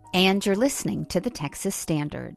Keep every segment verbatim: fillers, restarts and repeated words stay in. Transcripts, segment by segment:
And you're listening to the Texas Standard.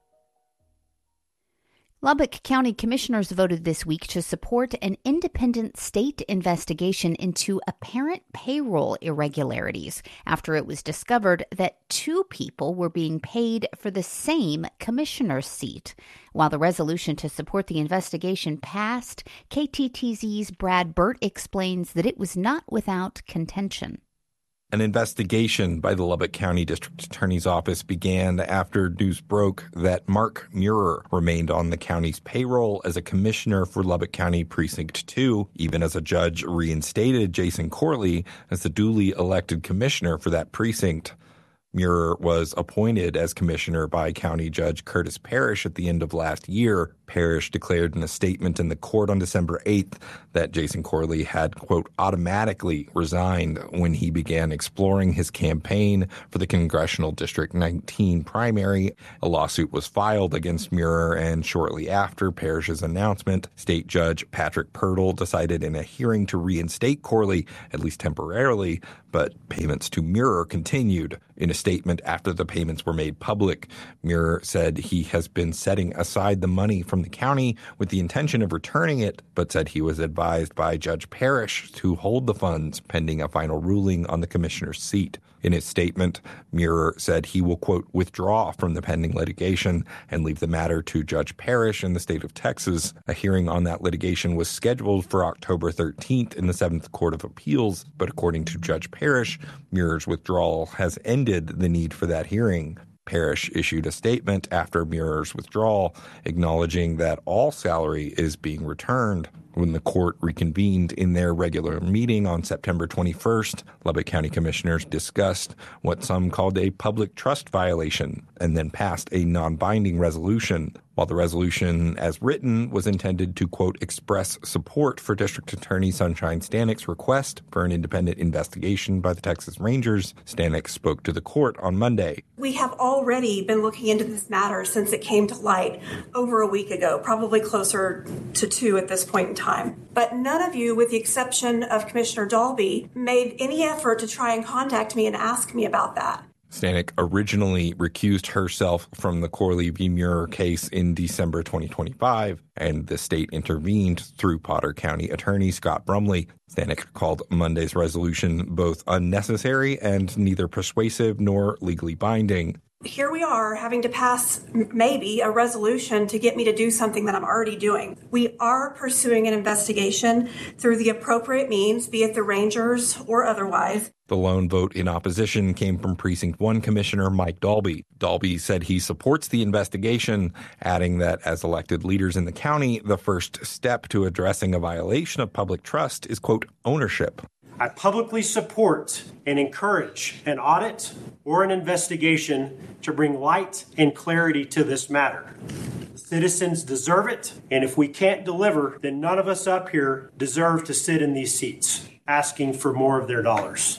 Lubbock County Commissioners voted this week to support an independent state investigation into apparent payroll irregularities after it was discovered that two people were being paid for the same commissioner's seat. While the resolution to support the investigation passed, K T T Z's Brad Burt explains that it was not without contention. An investigation by the Lubbock County District Attorney's Office began after news broke that Mark Muir remained on the county's payroll as a commissioner for Lubbock County Precinct two, even as a judge reinstated Jason Corley as the duly elected commissioner for that precinct. Muir was appointed as commissioner by County Judge Curtis Parrish at the end of last year. Parrish declared in a statement in the court on December eighth that Jason Corley had, quote, automatically resigned when he began exploring his campaign for the Congressional District nineteen primary. A lawsuit was filed against Muir, and shortly after Parrish's announcement, State Judge Patrick Pirtle decided in a hearing to reinstate Corley, at least temporarily, but payments to Muir continued. In a statement after the payments were made public, Muir said he has been setting aside the money from the county with the intention of returning it, but said he was advised by Judge Parrish to hold the funds pending a final ruling on the commissioner's seat. In his statement, Muir said he will, quote, withdraw from the pending litigation and leave the matter to Judge Parrish in the state of Texas. A hearing on that litigation was scheduled for October thirteenth in the Seventh Court of Appeals, but according to Judge Parrish, Muir's withdrawal has ended the need for that hearing. Parrish issued a statement after Muir's withdrawal, acknowledging that all salary is being returned. When the court reconvened in their regular meeting on September twenty-first, Lubbock County Commissioners discussed what some called a public trust violation and then passed a non-binding resolution. While the resolution as written was intended to, quote, express support for District Attorney Sunshine Stanek's request for an independent investigation by the Texas Rangers, Stanek spoke to the court on Monday. We have already been looking into this matter since it came to light over a week ago, probably closer to two at this point in time. But none of you, with the exception of Commissioner Dalby, made any effort to try and contact me and ask me about that. Stanek originally recused herself from the Corley v. Muir case in December twenty twenty-five, and the state intervened through Potter County Attorney Scott Brumley. Stanek called Monday's resolution both unnecessary and neither persuasive nor legally binding. Here we are having to pass maybe a resolution to get me to do something that I'm already doing. We are pursuing an investigation through the appropriate means, be it the Rangers or otherwise. The lone vote in opposition came from Precinct one Commissioner Mike Dalby. Dalby said he supports the investigation, adding that as elected leaders in the county, the first step to addressing a violation of public trust is, quote, ownership. I publicly support and encourage an audit or an investigation to bring light and clarity to this matter. Citizens deserve it, and if we can't deliver, then none of us up here deserve to sit in these seats asking for more of their dollars.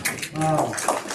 Um,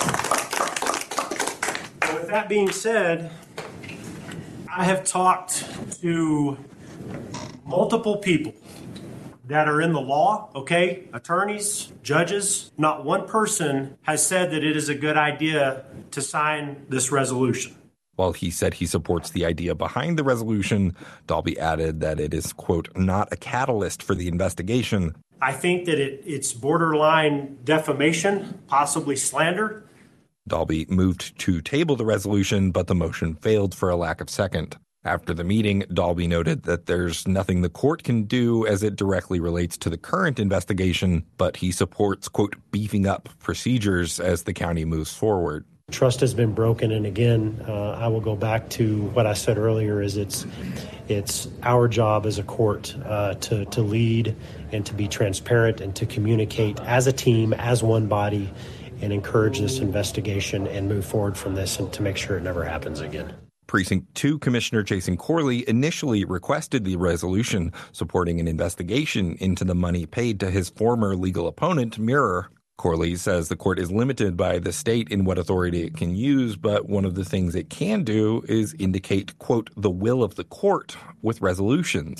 with that being said, I have talked to multiple people that are in the law, okay, attorneys, judges. Not one person has said that it is a good idea to sign this resolution. While he said he supports the idea behind the resolution, Dalby added that it is, quote, not a catalyst for the investigation. I think that it, it's borderline defamation, possibly slander. Dalby moved to table the resolution, but the motion failed for a lack of second. After the meeting, Dalby noted that there's nothing the court can do as it directly relates to the current investigation, but he supports, quote, beefing up procedures as the county moves forward. Trust has been broken, and again, uh, I will go back to what I said earlier, is it's it's our job as a court uh, to, to lead and to be transparent and to communicate as a team, as one body, and encourage this investigation and move forward from this and to make sure it never happens again. Precinct two Commissioner Jason Corley initially requested the resolution supporting an investigation into the money paid to his former legal opponent, Muir. Corley says the court is limited by the state in what authority it can use, but one of the things it can do is indicate, quote, the will of the court with resolutions.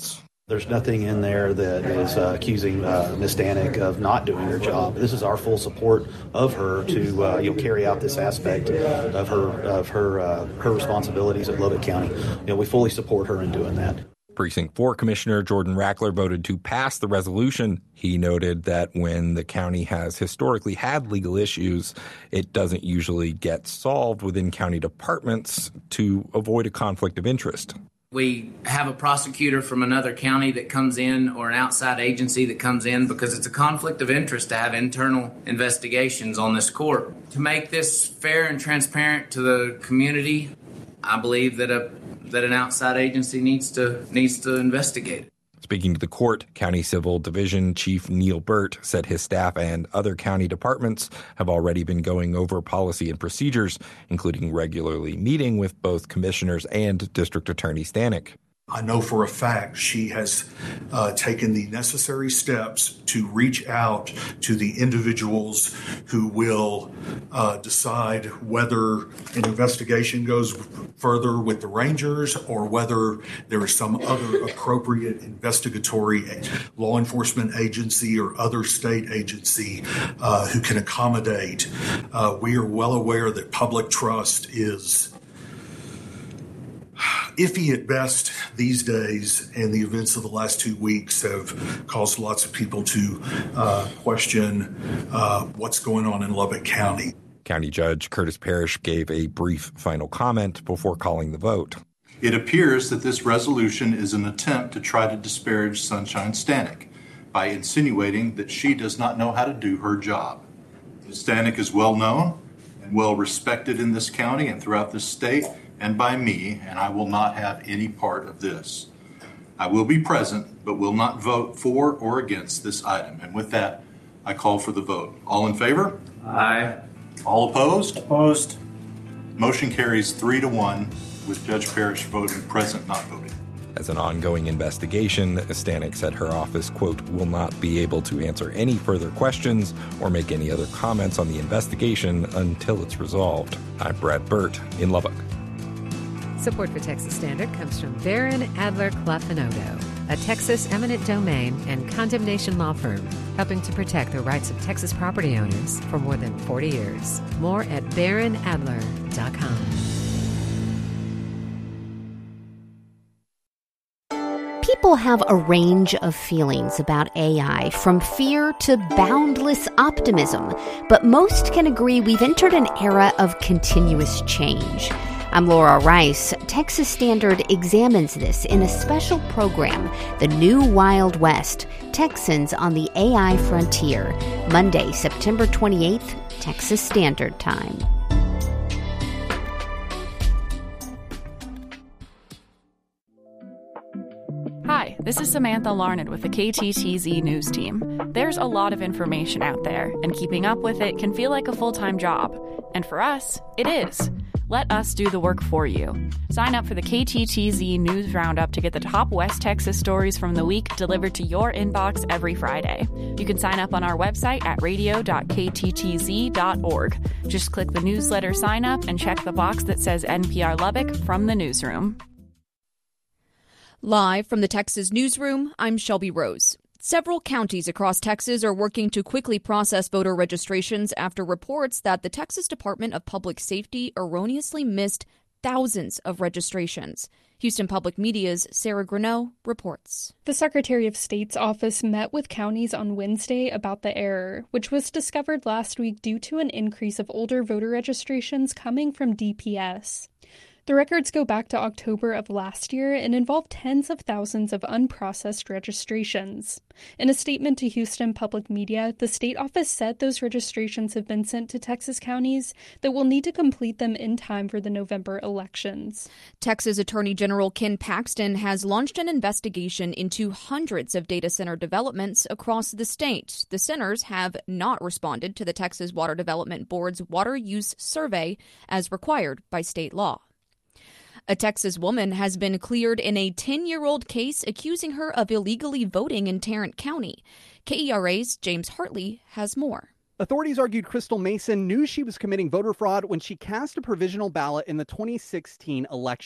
There's nothing in there that is uh, accusing uh, Miz Stanek of not doing her job. This is our full support of her to uh, you know carry out this aspect of her of her uh, her responsibilities at Lubbock County. You know, we fully support her in doing that. Precinct four Commissioner Jordan Rackler voted to pass the resolution. He noted that when the county has historically had legal issues, it doesn't usually get solved within county departments to avoid a conflict of interest. We have a prosecutor from another county that comes in or an outside agency that comes in because it's a conflict of interest to have internal investigations on this court. To make this fair and transparent to the community, I believe that a that an outside agency needs to needs to investigate it. Speaking to the court, County Civil Division Chief Neil Burt said his staff and other county departments have already been going over policy and procedures, including regularly meeting with both commissioners and District Attorney Stanek. I know for a fact she has uh, taken the necessary steps to reach out to the individuals who will uh, decide whether an investigation goes further with the Rangers or whether there is some other appropriate investigatory law enforcement agency or other state agency uh, who can accommodate. Uh, we are well aware that public trust is iffy at best these days, and the events of the last two weeks have caused lots of people to uh, question uh, what's going on in Lubbock County. County Judge Curtis Parrish gave a brief final comment before calling the vote. It appears that this resolution is an attempt to try to disparage Sunshine Stanek by insinuating that she does not know how to do her job. Miz Stanek is well known and well respected in this county and throughout this state, and by me, and I will not have any part of this. I will be present, but will not vote for or against this item. And with that, I call for the vote. All in favor? Aye. All opposed? Opposed. Motion carries three to one, with Judge Parrish voting present, not voting. As an ongoing investigation, Stanek said her office, quote, will not be able to answer any further questions or make any other comments on the investigation until it's resolved. I'm Brad Burt in Lubbock. Support for Texas Standard comes from Barron, Adler, Clough and Odo, a Texas eminent domain and condemnation law firm helping to protect the rights of Texas property owners for more than forty years. More at baron adler dot com. People have a range of feelings about A I, from fear to boundless optimism, but most can agree we've entered an era of continuous change. I'm Laura Rice. Texas Standard examines this in a special program, The New Wild West, Texans on the A I Frontier, Monday, September twenty-eighth, Texas Standard Time. Hi, this is Samantha Larned with the K T T Z News Team. There's a lot of information out there, and keeping up with it can feel like a full-time job. And for us, it is. Let us do the work for you. Sign up for the K T T Z News Roundup to get the top West Texas stories from the week delivered to your inbox every Friday. You can sign up on our website at radio dot k t t z dot org. Just click the newsletter sign up and check the box that says N P R Lubbock from the newsroom. Live from the Texas Newsroom, I'm Shelby Rose. Several counties across Texas are working to quickly process voter registrations after reports that the Texas Department of Public Safety erroneously missed thousands of registrations. Houston Public Media's Sarah Greneau reports. The Secretary of State's office met with counties on Wednesday about the error, which was discovered last week due to an increase of older voter registrations coming from D P S. The records go back to October of last year and involve tens of thousands of unprocessed registrations. In a statement to Houston Public Media, the state office said those registrations have been sent to Texas counties that will need to complete them in time for the November elections. Texas Attorney General Ken Paxton has launched an investigation into hundreds of data center developments across the state. The centers have not responded to the Texas Water Development Board's water use survey as required by state law. A Texas woman has been cleared in a ten-year-old case accusing her of illegally voting in Tarrant County. K E R A's James Hartley has more. Authorities argued Crystal Mason knew she was committing voter fraud when she cast a provisional ballot in the twenty sixteen election.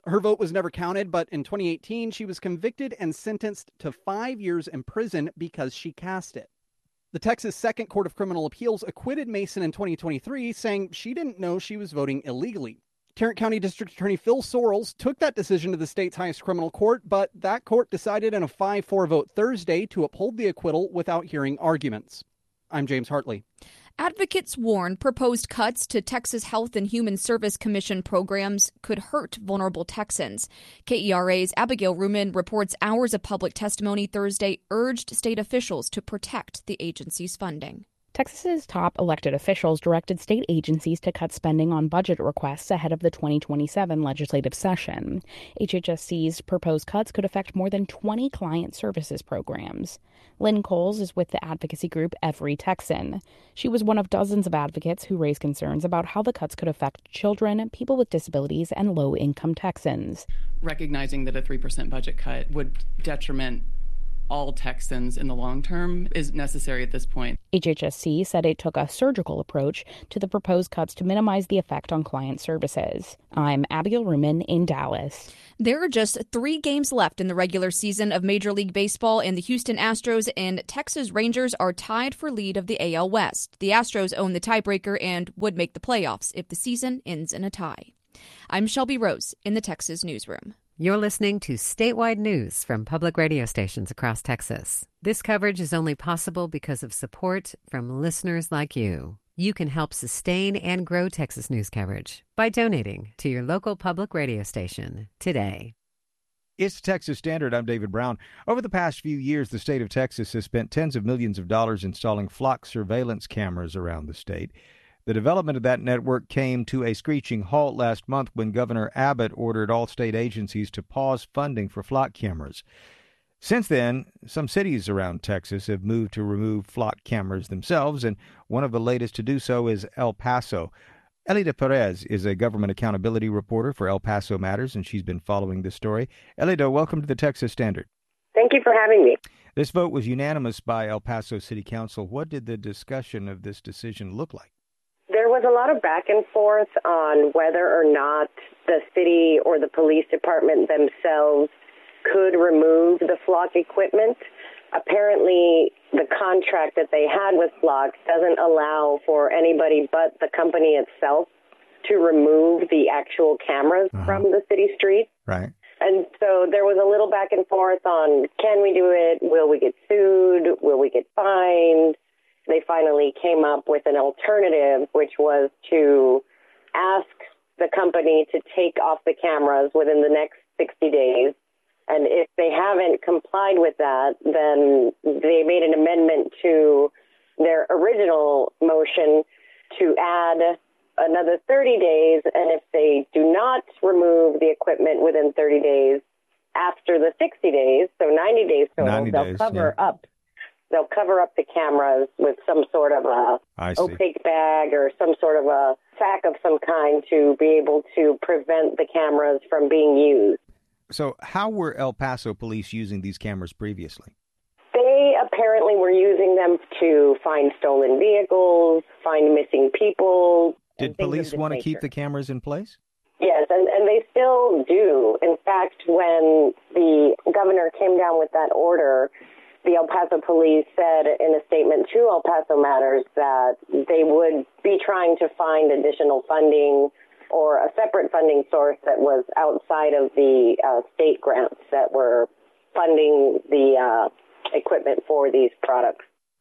Her vote was never counted, but in twenty eighteen, she was convicted and sentenced to five years in prison because she cast it. The Texas Second Court of Criminal Appeals acquitted Mason in twenty twenty-three, saying she didn't know she was voting illegally. Tarrant County District Attorney Phil Sorrells took that decision to the state's highest criminal court, but that court decided in a five four vote Thursday to uphold the acquittal without hearing arguments. I'm James Hartley. Advocates warn proposed cuts to Texas Health and Human Service Commission programs could hurt vulnerable Texans. K E R A's Abigail Ruman reports hours of public testimony Thursday urged state officials to protect the agency's funding. Texas's top elected officials directed state agencies to cut spending on budget requests ahead of the twenty twenty-seven legislative session. H H S C's proposed cuts could affect more than twenty client services programs. Lynn Coles is with the advocacy group Every Texan. She was one of dozens of advocates who raised concerns about how the cuts could affect children, people with disabilities, and low-income Texans. Recognizing that a three percent budget cut would detriment all Texans in the long term is necessary at this point. H H S C said it took a surgical approach to the proposed cuts to minimize the effect on client services. I'm Abigail Ruman in Dallas. There are just three games left in the regular season of Major League Baseball, and the Houston Astros and Texas Rangers are tied for lead of the A L West. The Astros own the tiebreaker and would make the playoffs if the season ends in a tie. I'm Shelby Rose in the Texas Newsroom. You're listening to statewide news from public radio stations across Texas. This coverage is only possible because of support from listeners like you. You can help sustain and grow Texas news coverage by donating to your local public radio station today. It's Texas Standard. I'm David Brown. Over the past few years, the state of Texas has spent tens of millions of dollars installing flock surveillance cameras around the state. The development of that network came to a screeching halt last month when Governor Abbott ordered all state agencies to pause funding for flock cameras. Since then, some cities around Texas have moved to remove flock cameras themselves, and one of the latest to do so is El Paso. Elida Perez is a government accountability reporter for El Paso Matters, and she's been following this story. Elida, welcome to the Texas Standard. Thank you for having me. This vote was unanimous by El Paso City Council. What did the discussion of this decision look like? There was a lot of back and forth on whether or not the city or the police department themselves could remove the flock equipment. Apparently, the contract that they had with Flock doesn't allow for anybody but the company itself to remove the actual cameras uh-huh. from the city streets. Right. And so there was a little back and forth on, can we do it? Will we get sued? Will we get fined? They finally came up with an alternative, which was to ask the company to take off the cameras within the next sixty days. And if they haven't complied with that, then they made an amendment to their original motion to add another thirty days. And if they do not remove the equipment within thirty days, after the sixty days, so ninety days total, ninety they'll days, cover yeah. up. They'll cover up the cameras with some sort of a I see. opaque bag or some sort of a sack of some kind to be able to prevent the cameras from being used. So how were El Paso police using these cameras previously? They apparently were using them to find stolen vehicles, find missing people. Did police want to keep the cameras in place? Yes, and, and they still do. In fact, when the governor came down with that order, the El Paso police said in a statement to El Paso Matters that they would be trying to find additional funding or a separate funding source that was outside of the uh, state grants that were funding the uh, equipment for these products.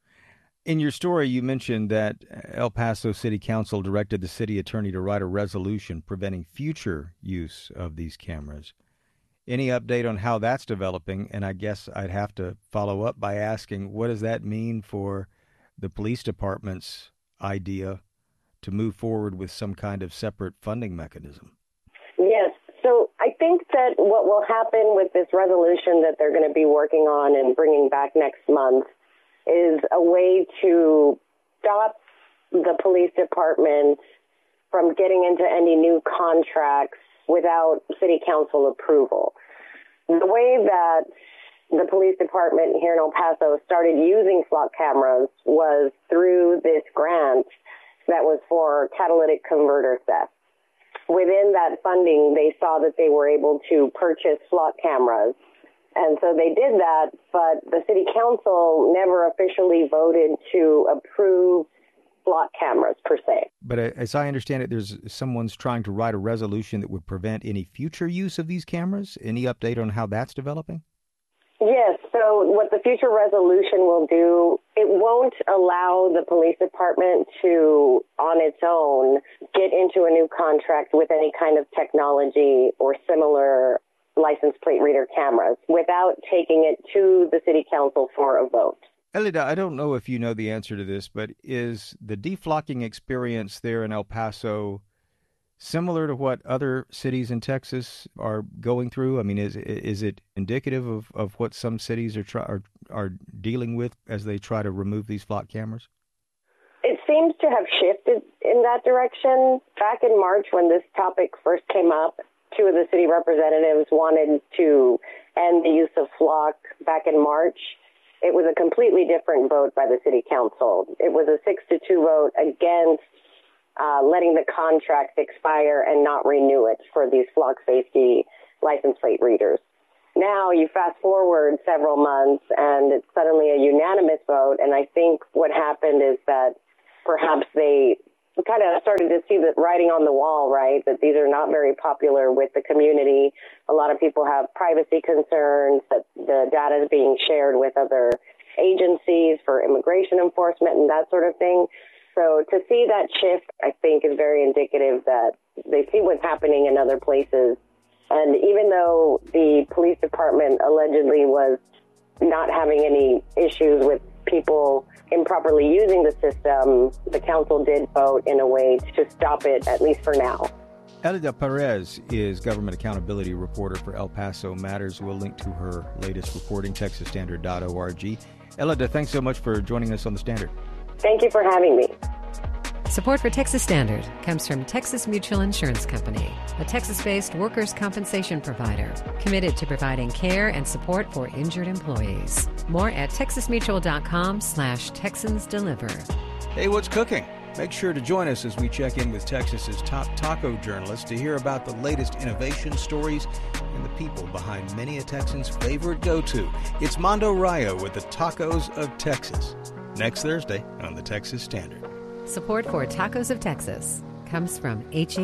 In your story, you mentioned that El Paso City Council directed the city attorney to write a resolution preventing future use of these cameras. Any update on how that's developing? And I guess I'd have to follow up by asking, what does that mean for the police department's idea to move forward with some kind of separate funding mechanism? Yes. So I think that what will happen with this resolution that they're going to be working on and bringing back next month is a way to stop the police department from getting into any new contracts without city council approval. The way that the police department here in El Paso started using flock cameras was through this grant that was for catalytic converter theft. within that funding, they saw that they were able to purchase flock cameras. And so they did that, but the city council never officially voted to approve flock cameras per se. But as I understand it, there's someone's trying to write a resolution that would prevent any future use of these cameras. Any update on how that's developing? Yes, so what the future resolution will do, it won't allow the police department to, on its own, get into a new contract with any kind of technology or similar license plate reader cameras without taking it to the city council for a vote. Elida, I don't know if you know the answer to this, but is the deflocking experience there in El Paso similar to what other cities in Texas are going through? I mean, is is it indicative of, of what some cities are, try, are are dealing with as they try to remove these flock cameras? It seems to have shifted in that direction. Back in March, when this topic first came up, two of the city representatives wanted to end the use of flock back in March. It was a completely different vote by the city council. It was a six to two vote against uh, letting the contract expire and not renew it for these flock safety license plate readers. Now you fast forward several months and it's suddenly a unanimous vote. And I think what happened is that perhaps they kind of started to see the writing on the wall, right, that these are not very popular with the community. A lot of people have privacy concerns, that the data is being shared with other agencies for immigration enforcement and that sort of thing. So to see that shift, I think, is very indicative that they see what's happening in other places. And even though the police department allegedly was not having any issues with people improperly using the system, the council did vote in a way to stop it, at least for now. Elida Perez is government accountability reporter for El Paso Matters. We'll link to her latest reporting, texas standard dot org. Elida, thanks so much for joining us on The Standard. Thank you for having me. Support for Texas Standard comes from Texas Mutual Insurance Company, a Texas-based workers' compensation provider committed to providing care and support for injured employees. More at texasmutual.com slash Texans Deliver. Hey, what's cooking? Make sure to join us as we check in with Texas's top taco journalists to hear about the latest innovation stories and the people behind many a Texan's favorite go-to. It's Mondo Rayo with the Tacos of Texas. Next Thursday on the Texas Standard. Support for Tacos of Texas comes from H E